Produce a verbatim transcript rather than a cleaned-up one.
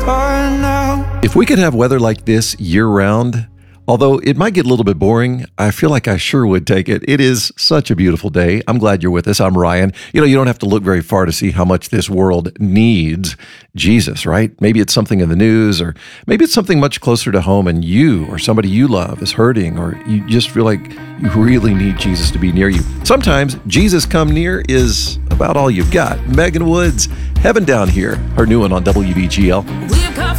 car now. If we could have weather like this year-round, although it might get a little bit boring, I feel like I sure would take it. It is such a beautiful day. I'm glad you're with us. I'm Ryan. You know, you don't have to look very far to see how much this world needs Jesus, right? Maybe it's something in the news, or maybe it's something much closer to home, and you or somebody you love is hurting, or you just feel like you really need Jesus to be near you. Sometimes Jesus Come Near is about all you've got. Megan Woods, Heaven Down Here, her new one on W B G L. We're